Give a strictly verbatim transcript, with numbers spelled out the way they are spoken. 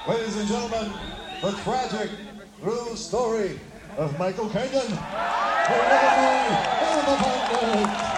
Ladies and gentlemen, the tragic true story of Michael Kenyon. The one and only Elmer Pandit.